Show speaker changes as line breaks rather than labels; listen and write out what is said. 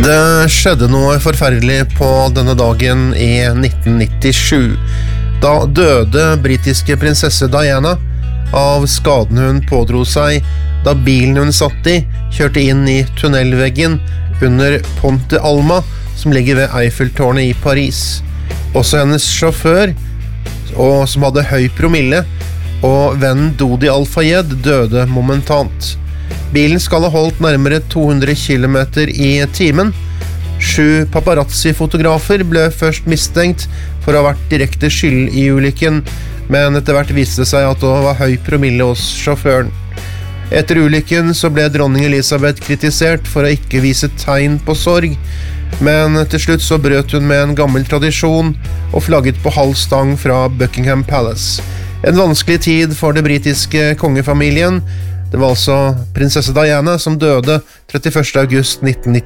Det skjedde noe forferdelig på denne dagen i 1997. Da døde britiske prinsesse Diana av skaden hun pådro seg da bilen hun satt i kjørte inn i tunnelveggen under Pont de Alma, som ligger ved Eiffeltårnet i Paris. Også hennes sjåfør, som hadde høy promille, og vennen Dodi Al-Fayed døde momentant. Bilen skal ha holdt nærmere 200 km i timen. 7 paparazzi-fotografer ble først mistenkt for å ha vært direkte skyld i ulykken, men etter hvert viste det seg at det var høy promille hos sjåføren. Etter ulykken så ble dronning Elisabeth kritisert for å ikke vise tegn på sorg, men til slutt så brøt hun med en gammel tradisjon og flagget på halv stang fra Buckingham Palace. En vanskelig tid for det britiske kongefamilien. Det var altså prinsesse Diana som døde 31. august 1990.